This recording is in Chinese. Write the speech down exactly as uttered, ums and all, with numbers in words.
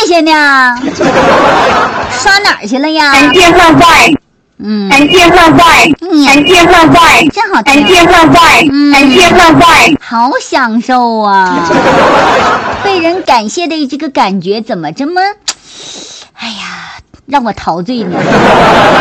谢呢。刷哪儿去了呀？ 感谢万代。 嗯， 感谢万代。 嗯， 感谢万代。 真好听。 感谢万代。 嗯， 感谢万代。 好享受啊！被人感谢的这个感觉怎么这么，哎呀，让我陶醉呢？